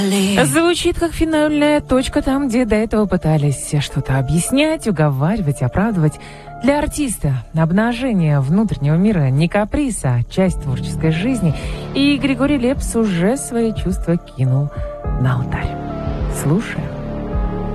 Звучит как финальная точка там, где до этого пытались что-то объяснять, уговаривать, оправдывать. Для артиста обнажение внутреннего мира не каприз, а часть творческой жизни. И Григорий Лепс уже свои чувства кинул на алтарь. Слушаем.